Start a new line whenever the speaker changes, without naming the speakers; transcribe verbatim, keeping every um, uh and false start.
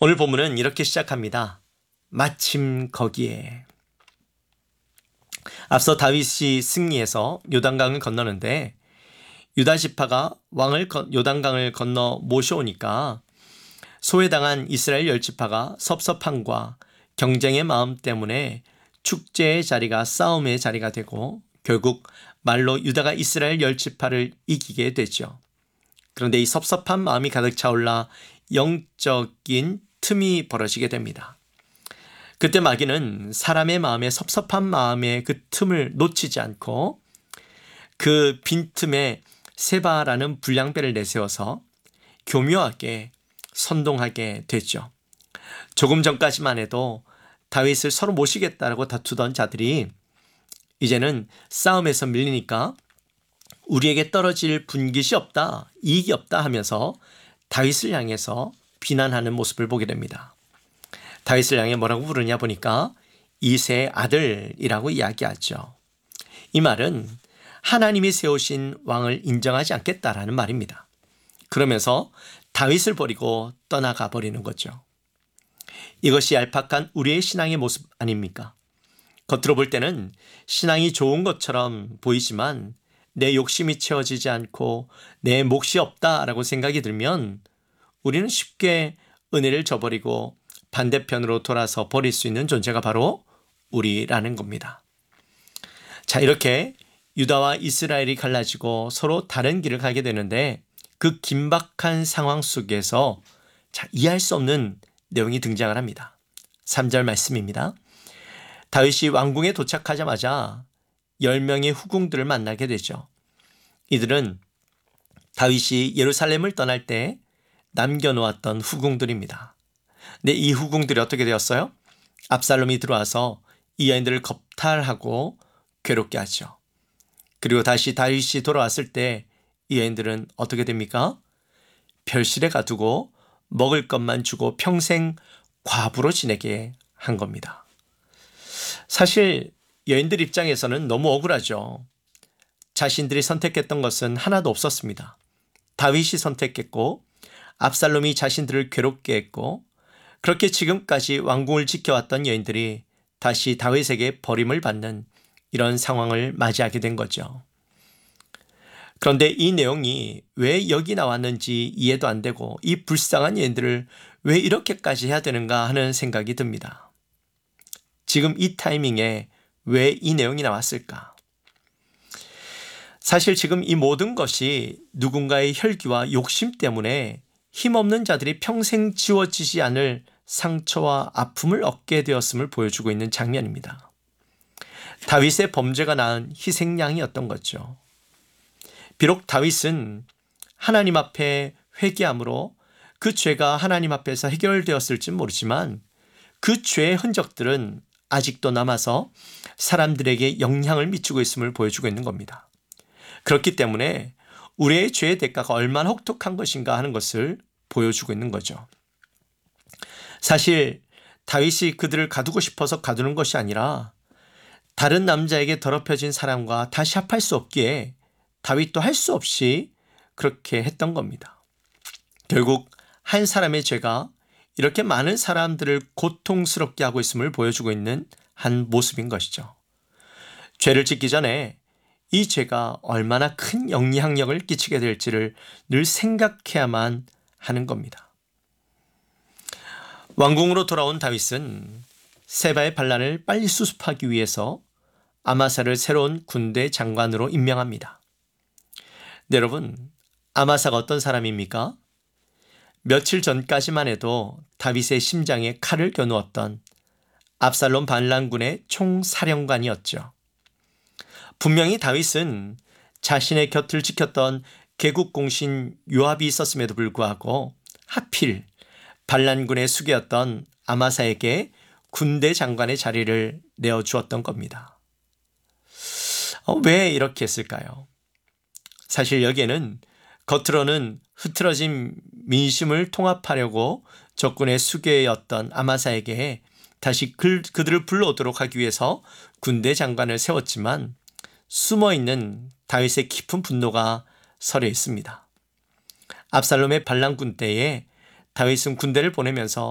오늘 본문은 이렇게 시작합니다. 마침 거기에. 앞서 다윗이 승리해서 요단강을 건너는데 유다 지파가 왕을 요단강을 건너 모셔오니까 소외당한 이스라엘 열 지파가 섭섭함과 경쟁의 마음 때문에 축제의 자리가 싸움의 자리가 되고 결국 말로 유다가 이스라엘 열 지파를 이기게 되죠. 그런데 이 섭섭한 마음이 가득 차올라 영적인 틈이 벌어지게 됩니다. 그때 마귀는 사람의 마음에 섭섭한 마음의 그 틈을 놓치지 않고 그 빈틈에 세바라는 불량배를 내세워서 교묘하게 선동하게 됐죠. 조금 전까지만 해도 다윗을 서로 모시겠다라고 다투던 자들이 이제는 싸움에서 밀리니까 우리에게 떨어질 분깃이 없다, 이익이 없다 하면서 다윗을 향해서 비난하는 모습을 보게 됩니다. 다윗을 향해 뭐라고 부르냐 보니까 이새의 아들이라고 이야기하죠. 이 말은 하나님이 세우신 왕을 인정하지 않겠다라는 말입니다. 그러면서 다윗을 버리고 떠나가 버리는 거죠. 이것이 얄팍한 우리의 신앙의 모습 아닙니까? 겉으로 볼 때는 신앙이 좋은 것처럼 보이지만 내 욕심이 채워지지 않고 내 몫이 없다라고 생각이 들면 우리는 쉽게 은혜를 저버리고 반대편으로 돌아서 버릴 수 있는 존재가 바로 우리라는 겁니다. 자, 이렇게 유다와 이스라엘이 갈라지고 서로 다른 길을 가게 되는데 그 긴박한 상황 속에서 자, 이해할 수 없는 내용이 등장을 합니다. 삼 절 말씀입니다. 다윗이 왕궁에 도착하자마자 열 명의 후궁들을 만나게 되죠. 이들은 다윗이 예루살렘을 떠날 때 남겨놓았던 후궁들입니다. 근데 이 후궁들이 어떻게 되었어요? 압살롬이 들어와서 이 여인들을 겁탈하고 괴롭게 하죠. 그리고 다시 다윗이 돌아왔을 때 이 여인들은 어떻게 됩니까? 별실에 가두고 먹을 것만 주고 평생 과부로 지내게 한 겁니다. 사실 여인들 입장에서는 너무 억울하죠. 자신들이 선택했던 것은 하나도 없었습니다. 다윗이 선택했고 압살롬이 자신들을 괴롭게 했고 그렇게 지금까지 왕궁을 지켜왔던 여인들이 다시 다윗에게 버림을 받는 이런 상황을 맞이하게 된 거죠. 그런데 이 내용이 왜 여기 나왔는지 이해도 안 되고 이 불쌍한 여인들을 왜 이렇게까지 해야 되는가 하는 생각이 듭니다. 지금 이 타이밍에 왜 이 내용이 나왔을까? 사실 지금 이 모든 것이 누군가의 혈기와 욕심 때문에 힘없는 자들이 평생 지워지지 않을 상처와 아픔을 얻게 되었음을 보여주고 있는 장면입니다. 다윗의 범죄가 낳은 희생양이었던 거죠. 비록 다윗은 하나님 앞에 회개함으로 그 죄가 하나님 앞에서 해결되었을지 모르지만 그 죄의 흔적들은 아직도 남아서 사람들에게 영향을 미치고 있음을 보여주고 있는 겁니다. 그렇기 때문에 우리의 죄의 대가가 얼마나 혹독한 것인가 하는 것을 보여주고 있는 거죠. 사실 다윗이 그들을 가두고 싶어서 가두는 것이 아니라 다른 남자에게 더럽혀진 사람과 다시 합할 수 없기에 다윗도 할 수 없이 그렇게 했던 겁니다. 결국 한 사람의 죄가 이렇게 많은 사람들을 고통스럽게 하고 있음을 보여주고 있는 한 모습인 것이죠. 죄를 짓기 전에 이 죄가 얼마나 큰 영향력을 끼치게 될지를 늘 생각해야만 하는 겁니다. 왕궁으로 돌아온 다윗은 세바의 반란을 빨리 수습하기 위해서 아마사를 새로운 군대 장관으로 임명합니다. 네, 여러분, 아마사가 어떤 사람입니까? 며칠 전까지만 해도 다윗의 심장에 칼을 겨누었던 압살롬 반란군의 총사령관이었죠. 분명히 다윗은 자신의 곁을 지켰던 개국공신 요압이 있었음에도 불구하고 하필 반란군의 수계였던 아마사에게 군대 장관의 자리를 내어주었던 겁니다. 어, 왜 이렇게 했을까요? 사실 여기에는 겉으로는 흐트러진 민심을 통합하려고 적군의 수괴였던 아마사에게 다시 그, 그들을 불러오도록 하기 위해서 군대 장관을 세웠지만 숨어있는 다윗의 깊은 분노가 서려 있습니다. 압살롬의 반란군 때에 다윗은 군대를 보내면서